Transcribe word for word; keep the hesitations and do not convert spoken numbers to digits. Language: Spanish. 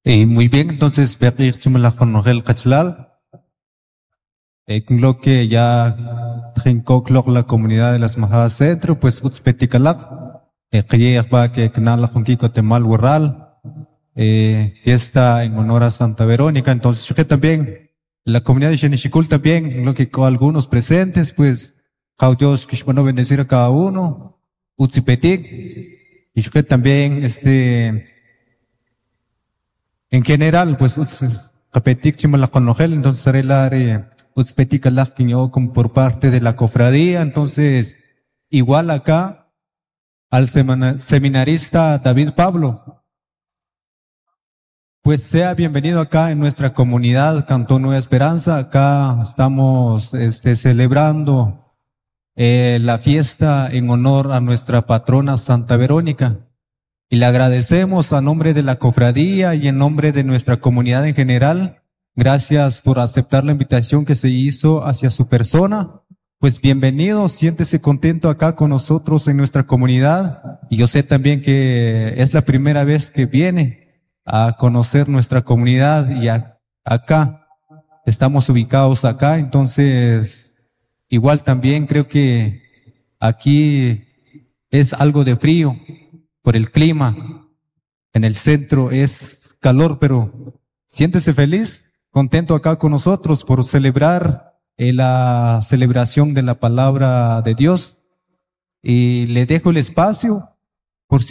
Eh, muy bien, entonces, Beqir Chumalajonogel Cachlal, eh, lo que ya trincó la comunidad de las Majadas Centro, pues Utzpeticalac, eh, que va que Knala Junquico Temal Huerral, eh, fiesta en honor a Santa Verónica. Entonces, yo que también, la comunidad de Xenichicul también, lo que con algunos presentes, pues, Dios que bueno bendecir a cada uno, Utzipetic, y yo que también, este, en general, pues, Utz- Capetic Chimalaconogel, entonces haré la área, Utzpetic Alajquinyo como por parte de la cofradía, entonces, igual acá, al semana- seminarista David Pablo, pues sea bienvenido acá en nuestra comunidad Cantón Nueva Esperanza. Acá estamos este, celebrando eh, la fiesta en honor a nuestra patrona Santa Verónica. Y le agradecemos a nombre de la cofradía y en nombre de nuestra comunidad en general. Gracias por aceptar la invitación que se hizo hacia su persona. Pues bienvenido, siéntese contento acá con nosotros en nuestra comunidad. Y yo sé también que es la primera vez que viene a conocer nuestra comunidad y a- acá estamos ubicados acá. Entonces, igual también creo que aquí es algo de frío por el clima. En el centro es calor, pero siéntese feliz, contento acá con nosotros por celebrar eh, la celebración de la palabra de Dios. Y le dejo el espacio